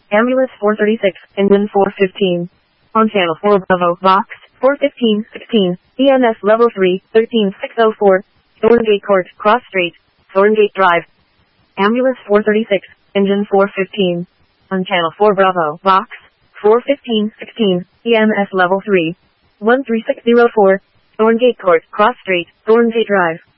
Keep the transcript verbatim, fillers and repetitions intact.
Ambulance four thirty-six, engine four fifteen. On channel four Bravo, Vox, four fifteen sixteen, E M S level three, thirteen six oh four, Thorngate Court, Cross Street, Thorngate Drive. Ambulance four thirty-six, engine four fifteen. On channel four Bravo, Vox, four fifteen sixteen, E M S level three, one three six oh four, Thorngate Court, Cross Street, Thorngate Drive.